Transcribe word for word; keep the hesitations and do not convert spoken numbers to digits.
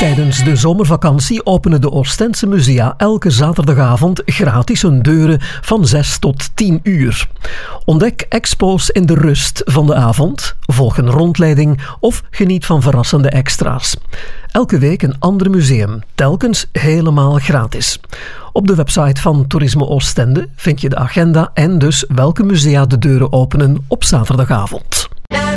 Tijdens de zomervakantie openen de Oostense musea elke zaterdagavond gratis hun deuren van zes tot tien uur. Ontdek expo's in de rust van de avond, volg een rondleiding of geniet van verrassende extra's. Elke week een ander museum, telkens helemaal gratis. Op de website van Toerisme Oostende vind je de agenda en dus welke musea de deuren openen op zaterdagavond.